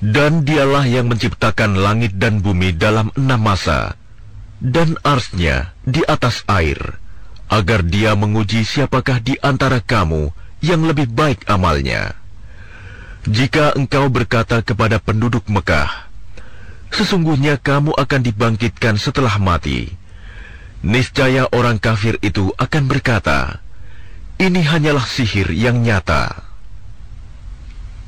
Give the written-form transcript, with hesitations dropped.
Dan dialah yang menciptakan langit dan bumi dalam 6 masa, dan arsy-Nya di atas air, agar Dia menguji siapakah di antara kamu yang lebih baik amalnya. Jika engkau berkata kepada penduduk Mekah, sesungguhnya kamu akan dibangkitkan setelah mati, niscaya orang kafir itu akan berkata, ini hanyalah sihir yang nyata.